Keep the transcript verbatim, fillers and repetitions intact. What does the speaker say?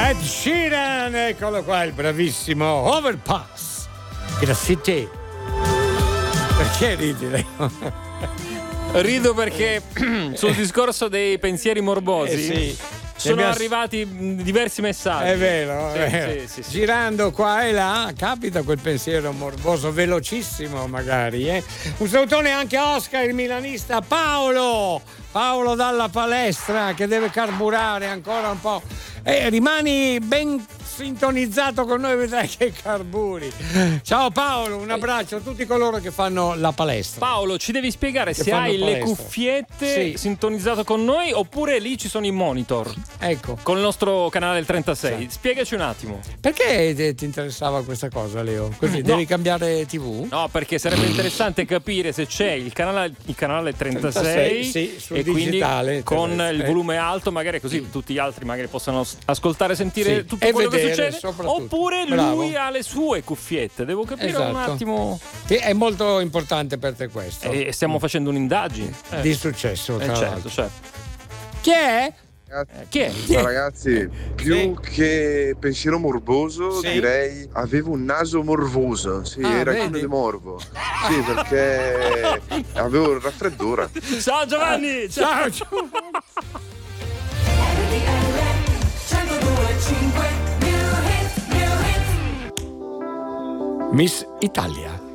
Ed Sheeran, eccolo qua, il bravissimo Overpass. Grazie. Perché ridi lei? Rido perché sul discorso dei pensieri morbosi eh sì. sono abbiamo... arrivati diversi messaggi. È vero, sì, è vero. Sì, sì, sì. Girando qua e là capita quel pensiero morboso, velocissimo magari. Eh? Un salutone anche a Oscar, il milanista Paolo. Paolo dalla palestra che deve carburare ancora un po'. Eh, rimani ben sintonizzato con noi, vedrai che carburi. Ciao Paolo, un abbraccio a tutti coloro che fanno la palestra. Paolo, ci devi spiegare che se hai palestra. le cuffiette sì. sintonizzato con noi oppure lì ci sono i monitor. Ecco. Con il nostro canale del trentasei. Sì. Spiegaci un attimo. Perché ti interessava questa cosa, Leo? Così, no. Devi cambiare tivù? No, perché sarebbe interessante capire se c'è il canale, il canale trentasei, trentasei sì, sul e digitale, quindi con eh. il volume alto, magari così sì. tutti gli altri magari possono ascoltare, sentire sì. tutto e quello vedere, che succede. Oppure Bravo. lui ha le sue cuffiette. Devo capire esatto. un attimo. Che è molto importante per te questo. E stiamo facendo un'indagine eh. di successo. Tra eh, certo, certo. Chi è? Eh, chi è? Ciao ragazzi, più sì. che pensiero morboso sì. direi avevo un naso morvoso, sì, ah, era vedi? quello di morbo, sì, perché avevo il raffreddore. Ciao Giovanni, ciao ciao. Miss Italia.